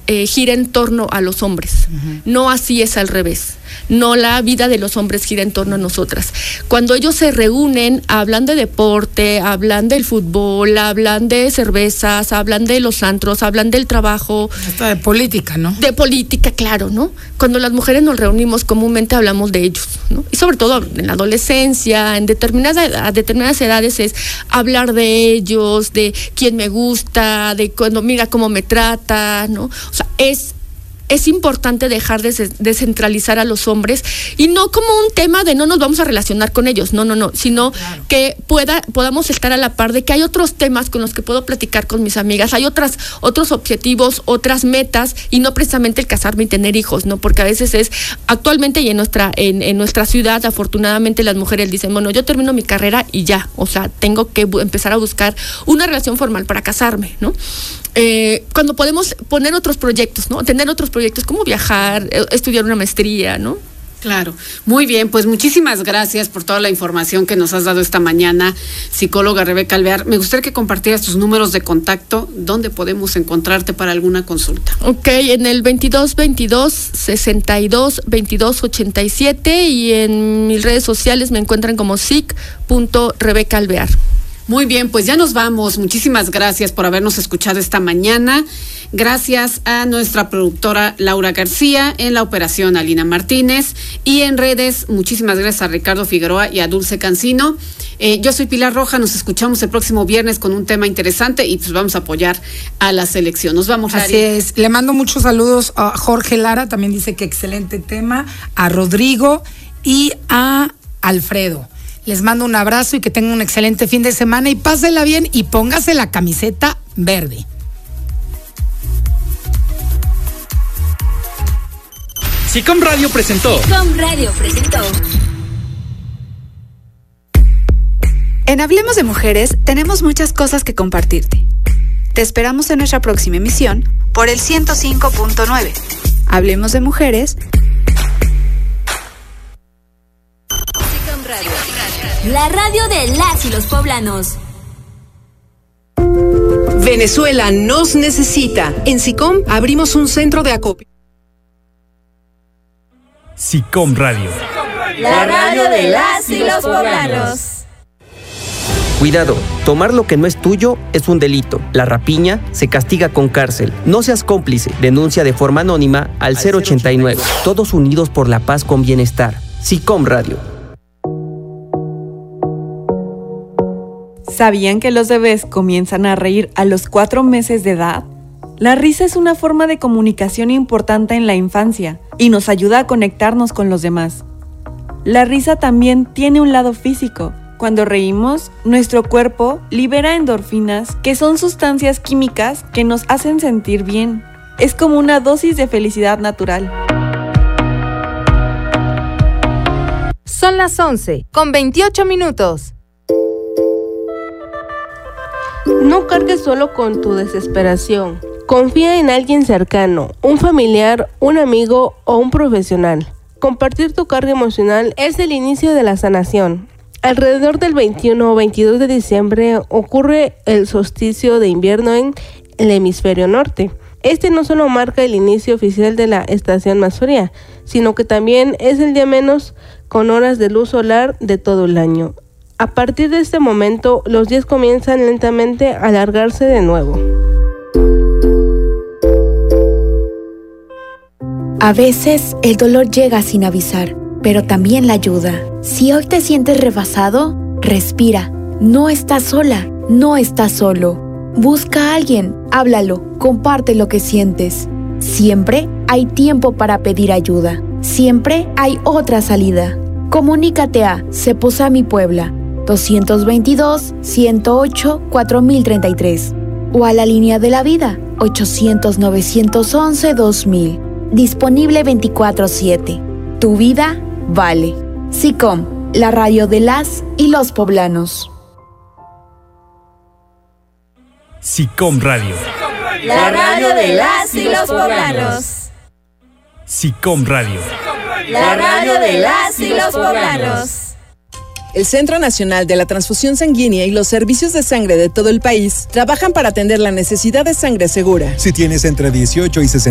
gira en torno a los hombres. No así es al revés. No, la vida de los hombres gira en torno a nosotras. Cuando ellos se reúnen, hablan de deporte, hablan del fútbol, hablan de cervezas, hablan de los antros, hablan del trabajo. Hasta de política, ¿no? De política, claro, ¿no? Cuando las mujeres nos reunimos, comúnmente hablamos de ellos, ¿no? Y sobre todo en la adolescencia, a determinadas edades, es hablar de ellos, de quién me gusta, de cuando mira cómo me trata, ¿no? O sea, es importante dejar de centralizar a los hombres, y no como un tema de no nos vamos a relacionar con ellos, no, sino claro, que podamos estar a la par de que hay otros temas con los que puedo platicar con mis amigas, hay otros objetivos, otras metas, y no precisamente el casarme y tener hijos, ¿no? Porque a veces actualmente y en nuestra ciudad, afortunadamente las mujeres dicen, bueno, yo termino mi carrera y ya, o sea, tengo que empezar a buscar una relación formal para casarme, ¿no? Cuando podemos poner otros proyectos, ¿no? Tener otros proyectos como viajar, estudiar una maestría, ¿no? Claro, muy bien, pues muchísimas gracias por toda la información que nos has dado esta mañana, psicóloga Rebeca Alvear. Me gustaría que compartieras tus números de contacto, ¿dónde podemos encontrarte para alguna consulta? Ok, en el 2222-62-2287 y en mis redes sociales me encuentran como psic.rebecaalvear. Muy bien, pues ya nos vamos. Muchísimas gracias por habernos escuchado esta mañana. Gracias a nuestra productora Laura García, en la operación Alina Martínez, y en redes muchísimas gracias a Ricardo Figueroa y a Dulce Cancino. Yo soy Pilar Roja, nos escuchamos el próximo viernes con un tema interesante y pues vamos a apoyar a la selección. Nos vamos, Lari. Así es, le mando muchos saludos a Jorge Lara, también dice que excelente tema, a Rodrigo y a Alfredo. Les mando un abrazo y que tengan un excelente fin de semana y pásela bien y póngase la camiseta verde. SICOM Radio presentó. En Hablemos de Mujeres tenemos muchas cosas que compartirte. Te esperamos en nuestra próxima emisión por el 105.9. Hablemos de Mujeres. SICOM Radio. La radio de las y los poblanos. Venezuela nos necesita. En SICOM abrimos un centro de acopio. SICOM Radio. La radio de las y los poblanos. Cuidado, tomar lo que no es tuyo es un delito. La rapiña se castiga con cárcel. No seas cómplice. Denuncia de forma anónima al 089. Todos unidos por la paz con bienestar. SICOM Radio. ¿Sabían que los bebés comienzan a reír a los 4 meses de edad? La risa es una forma de comunicación importante en la infancia y nos ayuda a conectarnos con los demás. La risa también tiene un lado físico. Cuando reímos, nuestro cuerpo libera endorfinas, que son sustancias químicas que nos hacen sentir bien. Es como una dosis de felicidad natural. Son las 11:28. No cargues solo con tu desesperación. Confía en alguien cercano, un familiar, un amigo o un profesional. Compartir tu carga emocional es el inicio de la sanación. Alrededor del 21 o 22 de diciembre ocurre el solsticio de invierno en el hemisferio norte. Este no solo marca el inicio oficial de la estación más fría, sino que también es el día menos con horas de luz solar de todo el año. A partir de este momento, los días comienzan lentamente a alargarse de nuevo. A veces el dolor llega sin avisar, pero también la ayuda. Si hoy te sientes rebasado, respira. No estás sola, no estás solo. Busca a alguien, háblalo, comparte lo que sientes. Siempre hay tiempo para pedir ayuda. Siempre hay otra salida. Comunícate a Ceposami Puebla 222-108-4033 o a la línea de la vida 800-911-2000. Disponible 24/7. Tu vida vale. SICOM, la radio de las y los poblanos. SICOM Radio. La radio de las y los poblanos. SICOM Radio. La radio de las y los poblanos. El Centro Nacional de la Transfusión Sanguínea y los servicios de sangre de todo el país trabajan para atender la necesidad de sangre segura. Si tienes entre 18 y 60